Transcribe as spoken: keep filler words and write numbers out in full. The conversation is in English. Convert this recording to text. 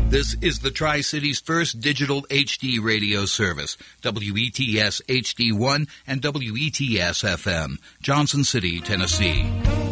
This is the Tri-City's first digital H D radio service, W E T S H D one and W E T S F M, Johnson City, Tennessee.